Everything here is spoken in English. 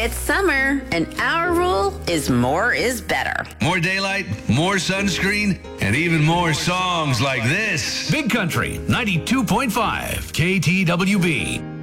It's summer, and our rule is more is better. More daylight, more sunscreen, and even more songs like this. Big Country 92.5 KTWB.